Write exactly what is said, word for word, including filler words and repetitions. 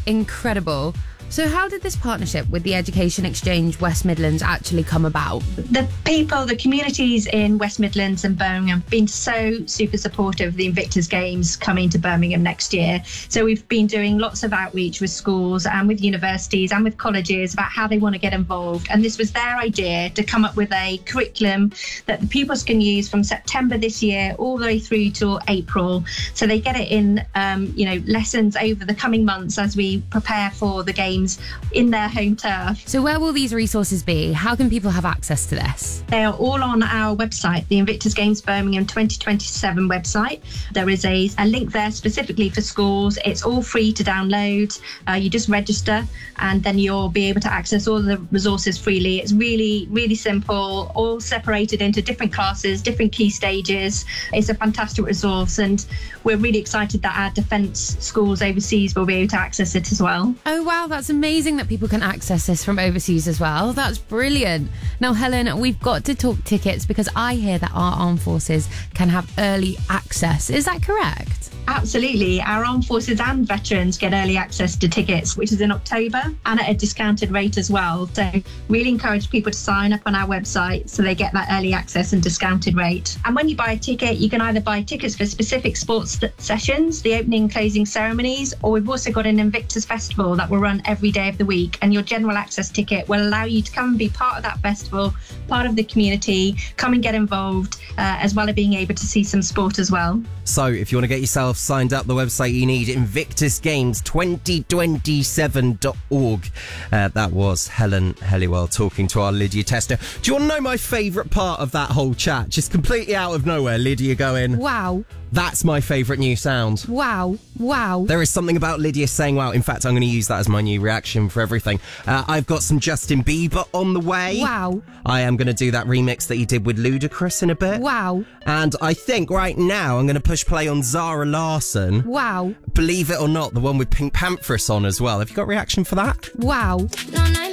incredible. So how did this partnership with the Education Exchange West Midlands actually come about? The people, the communities in West Midlands and Birmingham have been so super supportive of the Invictus Games coming to Birmingham next year. So we've been doing lots of outreach with schools and with universities and with colleges about how they want to get involved. And this was their idea to come up with a curriculum that the pupils can use from September this year all the way through till April. So they get it in, um, you know, lessons over the coming months as we prepare for the games in their home turf. So where will these resources be? How can people have access to this? They are all on our website, the Invictus Games Birmingham twenty twenty-seven website. There is a, a link there specifically for schools. It's all free to download. Uh, you just register and then you'll be able to access all the resources freely. It's really, really simple, all separated into different classes, different key stages. It's a fantastic resource and we're really excited that our defence schools overseas will be able to access it as well. Oh wow, that's amazing that people can access this from overseas as well. That's brilliant. Now, Helen, we've got to talk tickets because I hear that our armed forces can have early access. Is that correct? Absolutely. Our armed forces and veterans get early access to tickets, which is in October and at a discounted rate as well. So really encourage people to sign up on our website so they get that early access and discounted rate. And when you buy a ticket, you can either buy tickets for specific sports sessions, the opening and closing ceremonies, or we've also got an Invictus Festival that will run every day of the week. And your general access ticket will allow you to come and be part of that festival, part of the community, come and get involved, uh, as well as being able to see some sport as well. So if you want to get yourself signed up, the website you need, invictus games twenty twenty-seven dot org. Uh, that was Helen Helliwell talking to our Lydia Tester. Do you want to know my favourite part of that whole chat? Just completely out of nowhere, Lydia going, wow. That's my favourite new sound. Wow. Wow. There is something about Lydia saying wow. In fact, I'm going to use that as my new reaction for everything. Uh, I've got some Justin Bieber on the way. Wow. I am going to do that remix that he did with Ludacris in a bit. Wow. And I think right now I'm going to push play on Zara Larsson. Wow. Believe it or not, the one with Pink Panthers on as well. Have you got a reaction for that? Wow.